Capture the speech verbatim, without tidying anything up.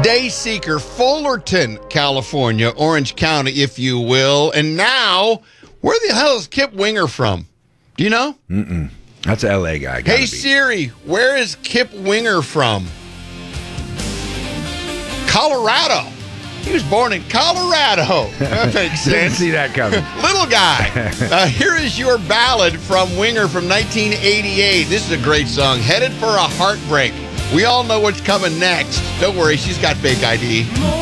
Dayseeker, Fullerton, California, Orange County, if you will. And now, where the hell is Kip Winger from? Do you know? Mm-mm. That's an L A guy. Hey, be. Siri, where is Kip Winger from? Colorado. He was born in Colorado. That makes sense. Didn't see that coming. Little guy. Uh, here is your ballad from Winger from nineteen eighty-eight. This is a great song. Headed for a Heartbreak. We all know what's coming next. Don't worry, she's got fake I D.